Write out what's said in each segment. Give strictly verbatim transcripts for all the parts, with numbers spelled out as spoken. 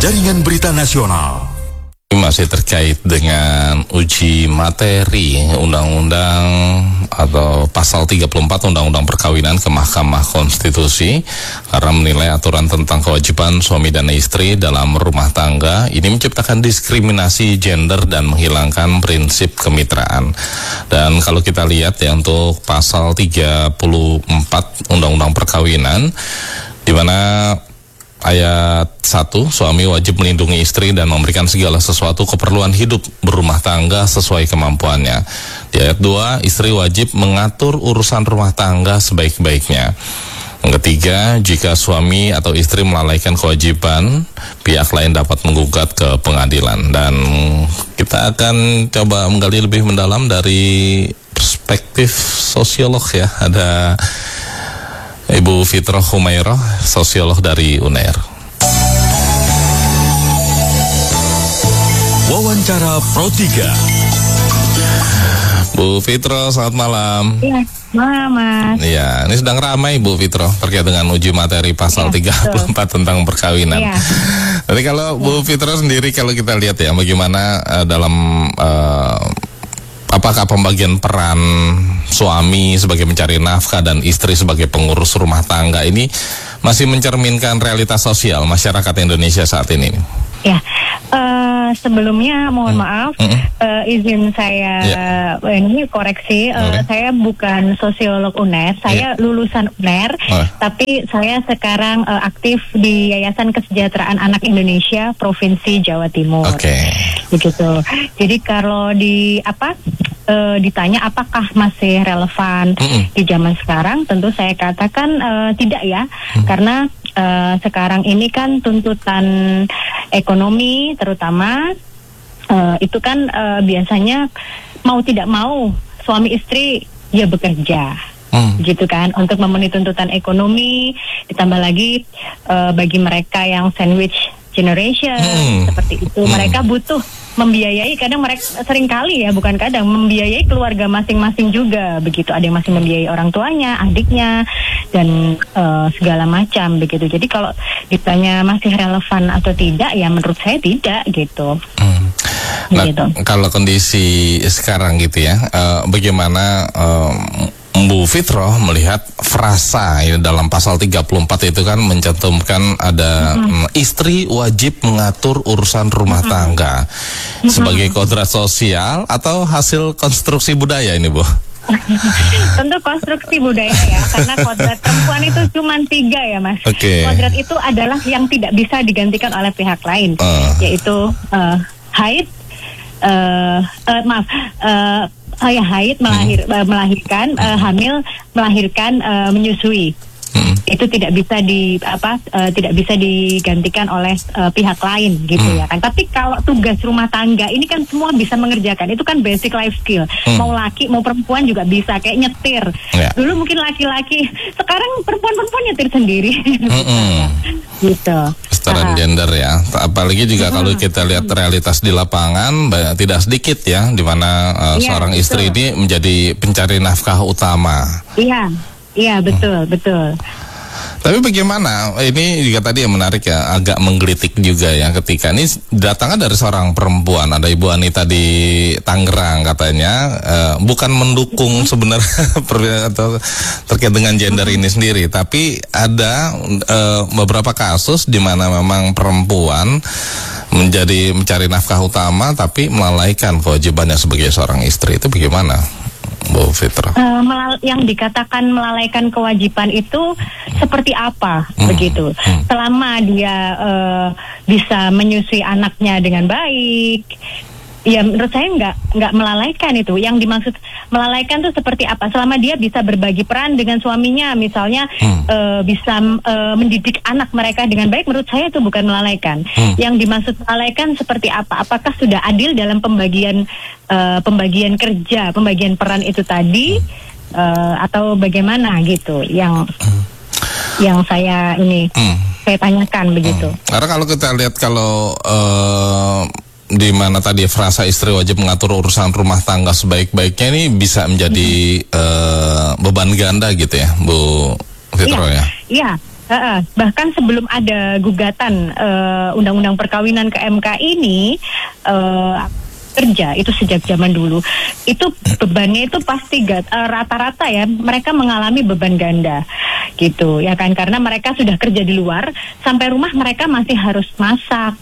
Jaringan Berita Nasional. Masih terkait dengan uji materi undang-undang atau pasal tiga puluh empat Undang-Undang Perkawinan ke Mahkamah Konstitusi karena menilai aturan tentang kewajiban suami dan istri dalam rumah tangga ini menciptakan diskriminasi gender dan menghilangkan prinsip kemitraan. Dan kalau kita lihat ya untuk pasal tiga puluh empat Undang-Undang Perkawinan di mana ayat satu, suami wajib melindungi istri dan memberikan segala sesuatu keperluan hidup berumah tangga sesuai kemampuannya. Di ayat dua, istri wajib mengatur urusan rumah tangga sebaik-baiknya. Yang ketiga, jika suami atau istri melalaikan kewajiban, pihak lain dapat menggugat ke pengadilan. Dan kita akan coba menggali lebih mendalam dari perspektif sosiolog ya. Ada Ibu Fitroh Humairah, sosiolog dari U N E R. Wawancara Pro tiga. Bu Fitroh, selamat malam. Iya, malam Mas. Iya, ini sedang ramai Bu Fitroh terkait dengan uji materi pasal ya, tiga puluh empat betul. Tentang perkawinan. Ya. Jadi kalau ya. Bu Fitroh sendiri kalau kita lihat ya bagaimana uh, dalam uh, apakah pembagian peran suami sebagai mencari nafkah dan istri sebagai pengurus rumah tangga ini masih mencerminkan realitas sosial masyarakat Indonesia saat ini? Ya, uh, sebelumnya mohon hmm. maaf, hmm. Uh, izin saya yeah. ini koreksi, uh, okay. saya bukan sosiolog U N E R, saya yeah. lulusan U N E R, oh. tapi saya sekarang uh, aktif di Yayasan Kesejahteraan Anak Indonesia Provinsi Jawa Timur. Oke. Okay. Begitu. Jadi kalau di apa? Uh, ditanya apakah masih relevan mm-hmm. di zaman sekarang, tentu saya katakan uh, tidak ya, mm. karena uh, sekarang ini kan tuntutan ekonomi terutama uh, itu kan uh, biasanya mau tidak mau suami istri ya bekerja. Hmm. Gitu kan, untuk memenuhi tuntutan ekonomi, ditambah lagi uh, bagi mereka yang sandwich generation hmm. seperti itu, hmm. mereka butuh membiayai, kadang mereka sering kali ya, bukan kadang, membiayai keluarga masing-masing juga, begitu. Ada yang masih membiayai orang tuanya, adiknya, dan uh, segala macam, begitu. Jadi kalau ditanya masih relevan atau tidak, ya menurut saya tidak, gitu. Hmm. Nah, gitu. Kalau kondisi sekarang gitu ya, uh, bagaimana uh, Bu Fitroh melihat frasa ya, dalam pasal tiga puluh empat itu kan mencantumkan ada mm-hmm. istri wajib mengatur urusan rumah mm-hmm. tangga mm-hmm. sebagai kodrat sosial atau hasil konstruksi budaya ini Bu? Tentu konstruksi budaya ya, karena kodrat perempuan itu cuma tiga ya Mas. Okay. Kodrat itu adalah yang tidak bisa digantikan oleh pihak lain, uh. yaitu uh, haid, uh, uh, maaf, uh, Oh ya, haid, melahir, hmm. melahirkan, uh, hamil, melahirkan, uh, menyusui. Hmm. Itu tidak bisa di apa, uh, tidak bisa digantikan oleh uh, pihak lain, gitu hmm. ya kan. Tapi kalau tugas rumah tangga ini kan semua bisa mengerjakan. Itu kan basic life skill. Hmm. Mau laki, mau perempuan juga bisa. Kayak nyetir. Ya. Dulu mungkin laki-laki, sekarang perempuan-perempuan nyetir sendiri. Hmm. Gitu. Kesetaraan gender ya, apalagi juga hmm. kalau kita lihat realitas di lapangan banyak, tidak sedikit ya, di mana uh, ya, seorang betul. istri ini menjadi pencari nafkah utama. Iya, iya betul, hmm. betul. Tapi bagaimana, ini juga tadi yang menarik ya, agak menggelitik juga ya ketika ini datangnya dari seorang perempuan, ada Ibu Anita di Tangerang katanya, uh, bukan mendukung sebenarnya atau terkait dengan gender ini sendiri, tapi ada uh, beberapa kasus di mana memang perempuan menjadi mencari nafkah utama tapi melalaikan kewajibannya sebagai seorang istri. Itu bagaimana, Bu Fitroh? Uh, melal- yang dikatakan melalaikan kewajiban itu seperti apa, hmm. begitu? Hmm. Selama dia uh, bisa menyusui anaknya dengan baik, ya menurut saya nggak nggak melalaikan itu. Yang dimaksud melalaikan itu seperti apa? Selama dia bisa berbagi peran dengan suaminya, misalnya hmm. uh, bisa uh, mendidik anak mereka dengan baik, menurut saya itu bukan melalaikan. Hmm. Yang dimaksud melalaikan seperti apa? Apakah sudah adil dalam pembagian uh, pembagian kerja, pembagian peran itu tadi, hmm. uh, atau bagaimana gitu? Yang hmm. yang saya ini hmm. saya tanyakan begitu. Hmm. Karena kalau kita lihat kalau uh, di mana tadi frasa istri wajib mengatur urusan rumah tangga sebaik-baiknya ini bisa menjadi hmm. uh, beban ganda gitu ya, Bu Fitroh ya? Iya, Uh, uh, bahkan sebelum ada gugatan uh, undang-undang perkawinan ke M K ini, uh, kerja itu sejak zaman dulu itu bebannya itu pasti gat, uh, rata-rata ya mereka mengalami beban ganda gitu ya kan, karena mereka sudah kerja di luar sampai rumah mereka masih harus masak,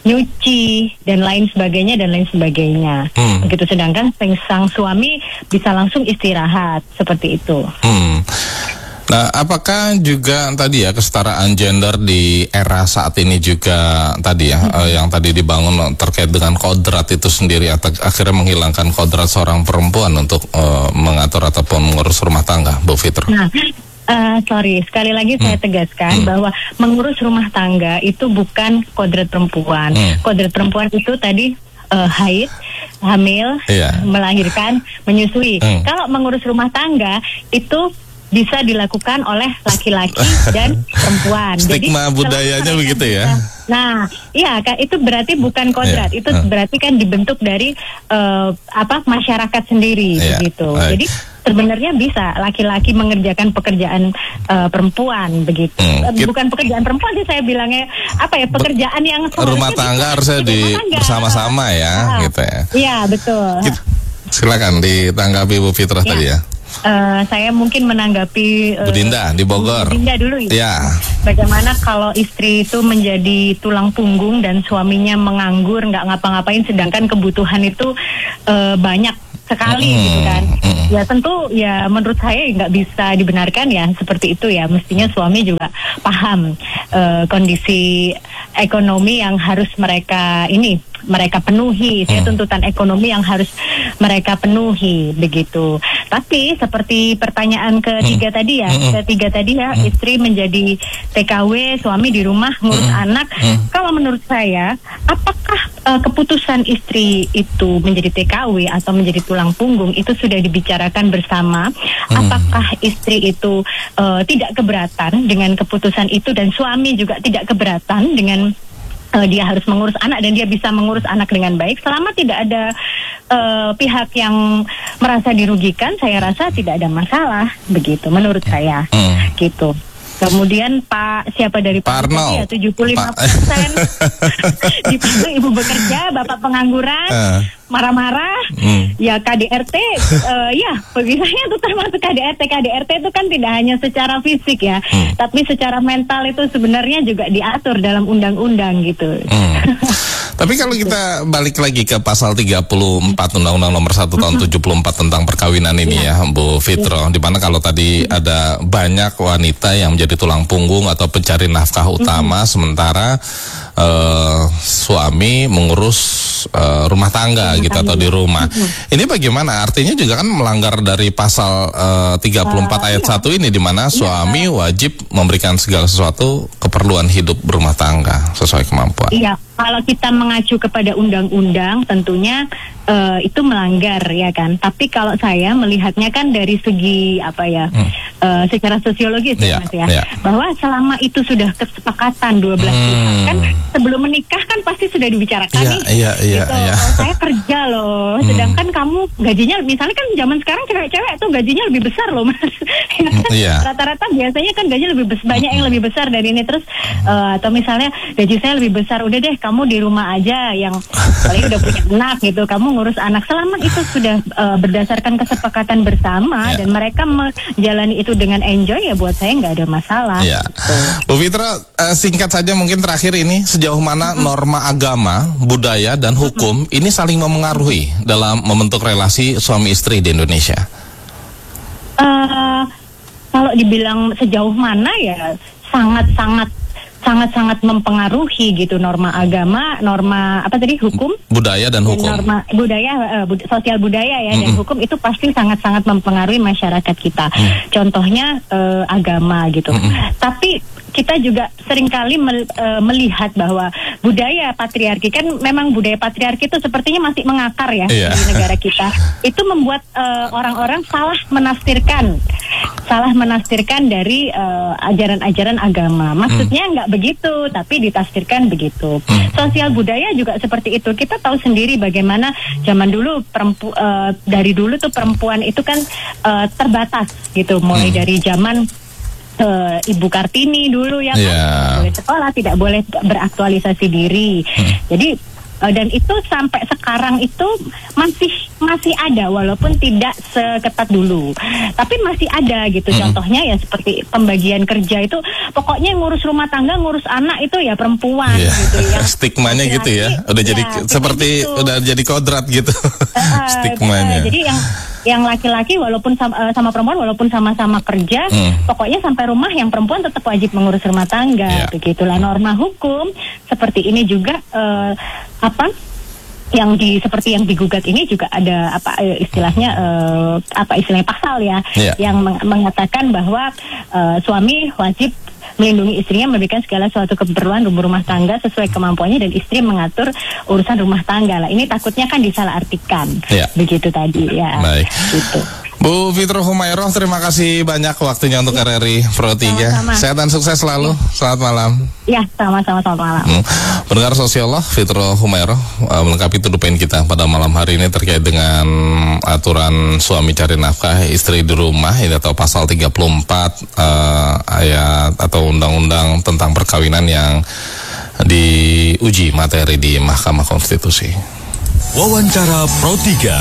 nyuci dan lain sebagainya dan lain sebagainya. Hmm. Begitu, sedangkan sang suami bisa langsung istirahat seperti itu. Hmm. Nah, apakah juga tadi ya kesetaraan gender di era saat ini juga tadi ya hmm. uh, yang tadi dibangun terkait dengan kodrat itu sendiri atau akhirnya menghilangkan kodrat seorang perempuan untuk uh, mengatur ataupun mengurus rumah tangga, Bu Fitra? Nah, uh, sorry sekali lagi hmm. saya tegaskan hmm. bahwa mengurus rumah tangga itu bukan kodrat perempuan. Hmm. Kodrat perempuan itu tadi uh, haid, hamil, yeah. melahirkan, menyusui. Hmm. Kalau mengurus rumah tangga itu bisa dilakukan oleh laki-laki dan perempuan. Stigma jadi, budayanya begitu ya. Nah, iya kan itu berarti bukan kodrat, yeah. itu uh. berarti kan dibentuk dari uh, apa masyarakat sendiri yeah. begitu. Right. Jadi sebenarnya bisa laki-laki mengerjakan pekerjaan uh, perempuan begitu. Hmm. Uh, bukan pekerjaan perempuan sih saya bilangnya apa ya pekerjaan yang rumah tangga harusnya di bersama-sama ya, uh, gitu ya. Iya betul. Silakan ditanggapi Bu Fitra ya. tadi ya. Uh, saya mungkin menanggapi uh, Bu Dinda di Bogor. Bu Dinda dulu ya. Ya. Bagaimana kalau istri itu menjadi tulang punggung dan suaminya menganggur, nggak ngapa-ngapain, sedangkan kebutuhan itu uh, banyak sekali mm, gitu kan. Mm. Ya tentu ya menurut saya nggak bisa dibenarkan ya seperti itu ya. Mestinya suami juga paham uh, kondisi ekonomi yang harus mereka ini mereka penuhi, saya tuntutan ekonomi yang harus mereka penuhi begitu. Tapi seperti pertanyaan ketiga hmm. tadi ya, hmm. ketiga tadi ya, hmm. istri menjadi T K W, suami di rumah ngurus hmm. anak. Hmm. Kalau menurut saya, apakah uh, keputusan istri itu menjadi T K W atau menjadi tulang punggung itu sudah dibicarakan bersama? Hmm. Apakah istri itu uh, tidak keberatan dengan keputusan itu dan suami juga tidak keberatan dengan Uh, dia harus mengurus anak dan dia bisa mengurus anak dengan baik selama tidak ada uh, pihak yang merasa dirugikan, saya rasa tidak ada masalah begitu menurut saya hmm. gitu. Kemudian Pak siapa dari Pak Arno ya tujuh puluh lima persen dipilih ibu bekerja, bapak pengangguran, uh. marah-marah, hmm. ya K D R T, uh, ya pemisahnya itu termasuk K D R T. K D R T itu kan tidak hanya secara fisik ya, hmm. tapi secara mental itu sebenarnya juga diatur dalam undang-undang gitu. Hmm. Tapi kalau kita balik lagi ke pasal tiga puluh empat Undang-Undang Nomor satu Tahun tujuh puluh empat tentang perkawinan ini ya, ya Bu Fitro, di mana kalau tadi ada banyak wanita yang menjadi tulang punggung atau pencari nafkah utama, mm-hmm. sementara uh, suami mengurus uh, rumah tangga rumah gitu tangga. Atau di rumah. Mm-hmm. Ini bagaimana? Artinya juga kan melanggar dari pasal uh, tiga puluh empat uh, ayat iya. satu ini, di mana suami iya. wajib memberikan segala sesuatu keperluan hidup berumah tangga sesuai kemampuan. Iya. Kalau kita mengacu kepada undang-undang tentunya uh, itu melanggar ya kan. Tapi kalau saya melihatnya kan dari segi apa ya, hmm. uh, secara sosiologis yeah, Mas ya, yeah. bahwa selama itu sudah kesepakatan dua belas pihak hmm. kan sebelum menikah kan pasti sudah dibicarakan yeah, nih. Yeah, yeah, gitu. yeah. Oh, saya kerja loh, hmm. sedangkan kamu gajinya misalnya kan zaman sekarang cewek-cewek tuh gajinya lebih besar loh Mas. yeah. Rata-rata biasanya kan gaji lebih besar, banyak yang lebih besar dari ini terus uh, atau misalnya gaji saya lebih besar, udah deh kamu di rumah aja yang paling udah punya anak gitu, kamu ngurus anak. Selama itu sudah uh, berdasarkan kesepakatan bersama yeah. dan mereka menjalani itu dengan enjoy, ya buat saya nggak ada masalah. Yeah. Gitu. Bu Fitra, uh, singkat saja mungkin terakhir ini, sejauh mana mm-hmm. norma agama, budaya dan hukum mm-hmm. ini saling memengaruhi dalam membentuk relasi suami istri di Indonesia? Uh, kalau dibilang sejauh mana ya sangat-sangat sangat-sangat mempengaruhi gitu, norma agama, norma apa tadi hukum, budaya dan hukum, norma budaya, uh, bud sosial budaya ya mm-hmm. dan hukum itu pasti sangat-sangat mempengaruhi masyarakat kita. Mm. Contohnya uh, agama gitu. Mm-hmm. Tapi kita juga seringkali mel, uh, melihat bahwa budaya patriarki, kan memang budaya patriarki itu sepertinya masih mengakar ya yeah. di negara kita. Itu membuat orang-orang uh, salah menafsirkan, salah menafsirkan dari ajaran-ajaran uh, agama. Maksudnya mm. nggak begitu, tapi ditafsirkan begitu. Mm. Sosial budaya juga seperti itu. Kita tahu sendiri bagaimana zaman dulu perempu, uh, dari dulu tuh perempuan itu kan uh, terbatas gitu, mulai mm. dari zaman uh, Ibu Kartini dulu ya kan, yeah. tidak boleh sekolah, tidak boleh beraktualisasi diri. Hmm. Jadi Uh, dan itu sampai sekarang itu masih masih ada walaupun tidak seketat dulu, tapi masih ada gitu. Mm-hmm. Contohnya ya seperti pembagian kerja itu, pokoknya ngurus rumah tangga, ngurus anak itu ya perempuan yeah. gitu ya. Stigmanya gitu ya, udah ya, jadi seperti gitu. Udah jadi kodrat gitu. Uh, Stigmanya. Uh, jadi yang yang laki-laki walaupun sama, uh, sama perempuan walaupun sama-sama kerja, mm. pokoknya sampai rumah yang perempuan tetap wajib mengurus rumah tangga. Yeah. Begitulah norma hukum. Seperti ini juga uh, apa yang di seperti yang digugat ini juga ada apa istilahnya uh, apa istilahnya pasal ya yeah. yang meng- mengatakan bahwa uh, suami wajib melindungi istrinya, memberikan segala suatu keperluan rumah tangga sesuai kemampuannya, dan istri mengatur urusan rumah tangga lah. Ini takutnya kan disalahartikan, yeah. begitu tadi ya. Baik. Gitu. Bu Fitroh Humayroh, terima kasih banyak waktunya untuk ya. R R I Pro tiga. Sama-sama. Sehat dan sukses selalu. Ya. Selamat malam. Ya, sama-sama, selamat malam. Hmm. Pendengar sosiolog Fitroh Humayroh uh, melengkapi tuduh poin kita pada malam hari ini terkait dengan aturan suami cari nafkah istri di rumah, ini atau pasal tiga puluh empat uh, ayat atau undang-undang tentang perkawinan yang diuji materi di Mahkamah Konstitusi. Wawancara Pro tiga.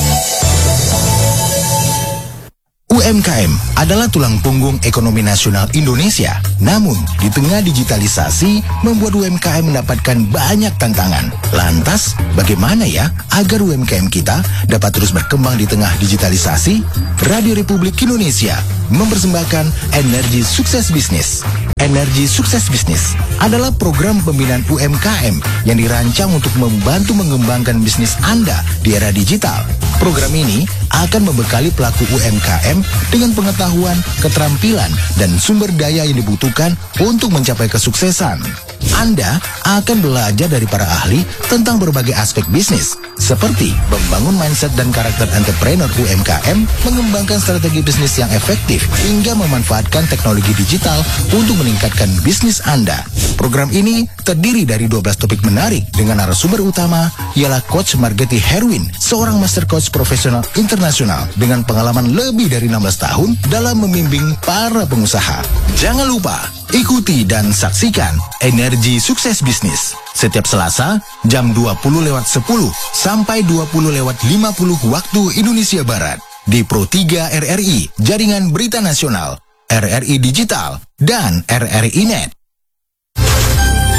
U M K M adalah tulang punggung ekonomi nasional Indonesia. Namun, di tengah digitalisasi, membuat U M K M mendapatkan banyak tantangan. Lantas, bagaimana ya agar U M K M kita dapat terus berkembang di tengah digitalisasi? Radio Republik Indonesia mempersembahkan Energi Sukses Bisnis. Energi Sukses Bisnis adalah program pembinaan U M K M yang dirancang untuk membantu mengembangkan bisnis Anda di era digital. Program ini akan membekali pelaku U M K M dengan pengetahuan, keterampilan, dan sumber daya yang dibutuhkan untuk mencapai kesuksesan. Anda akan belajar dari para ahli tentang berbagai aspek bisnis, seperti membangun mindset dan karakter entrepreneur U M K M, mengembangkan strategi bisnis yang efektif, hingga memanfaatkan teknologi digital untuk meningkatkan bisnis Anda. Program ini terdiri dari dua belas topik menarik dengan narasumber utama ialah Coach Margeti Herwin, seorang master coach profesional internasional dengan pengalaman lebih dari enam belas tahun dalam membimbing para pengusaha. Jangan lupa ikuti dan saksikan Energi Sukses Bisnis setiap Selasa jam dua puluh lewat sepuluh sampai dua puluh lewat lima puluh waktu Indonesia Barat di Pro tiga R R I, Jaringan Berita Nasional, R R I Digital, dan R R I Net.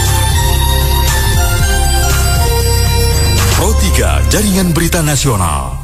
Pro tiga, Jaringan Berita Nasional.